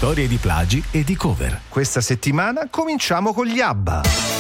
storie di plagi e di cover. Questa settimana cominciamo con gli ABBA.